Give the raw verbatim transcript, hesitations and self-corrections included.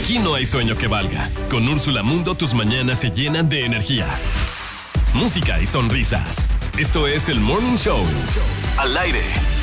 Aquí no hay sueño que valga. Con Úrsula Mundo tus mañanas se llenan de energía, música y sonrisas. Esto es el Morning Show. Al aire.